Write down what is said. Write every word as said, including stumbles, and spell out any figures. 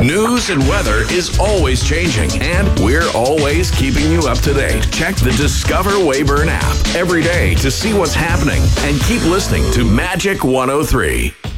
News and weather is always changing, and we're always keeping you up to date. Check the Discover Weyburn app every day to see what's happening, and keep listening to Magic one oh three.